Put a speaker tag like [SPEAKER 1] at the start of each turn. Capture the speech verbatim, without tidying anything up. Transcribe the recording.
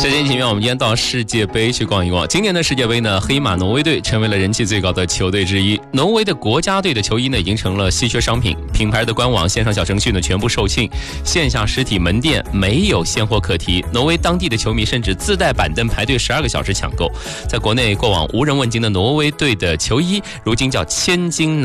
[SPEAKER 1] 在这期面，我们今天到世界杯去逛一逛。今年的世界杯呢，黑马挪威队成为了人气最高的球队之一。挪威的国家队的球衣呢，已经成了稀缺商品，品牌的官网、线上小程序呢全部售罄，线下实体门店没有现货可提。挪威当地的球迷甚至自带板凳排队十二个小时抢购。在国内过往无人问津的挪威队的球衣，如今叫千金